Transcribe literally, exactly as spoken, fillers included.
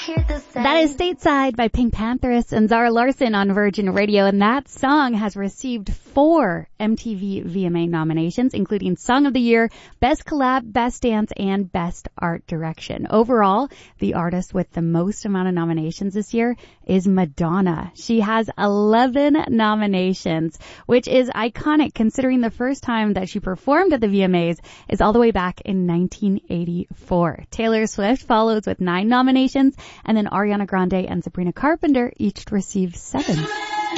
That is Stateside by Pink Panthers and Zara Larsson on Virgin Radio, and that song has received four M T V V M A nominations, including Song of the Year, Best Collab, Best Dance, and Best Art Direction. Overall, the artist with the most amount of nominations this year is Madonna. She has eleven nominations, which is iconic considering the first time that she performed at the V M As is all the way back in nineteen eighty-four. Taylor Swift follows with nine nominations, and then Ariana Grande and Sabrina Carpenter each received seven.